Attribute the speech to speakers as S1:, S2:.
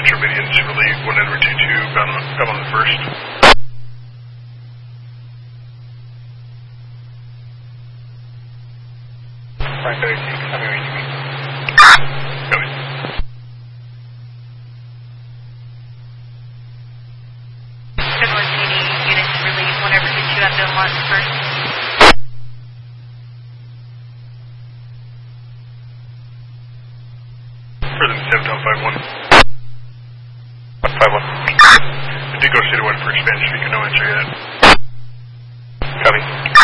S1: Metro Medians, relief 1 Edward 22, bound on the first.
S2: Frank 36, how many range you mean?
S1: Copy.
S3: Edward 80, units relief 1 Edward 22, out of on the first.
S1: Further than 751.
S2: 151.
S1: I did go citywide for expansion, you can no answer yet.
S2: Copy.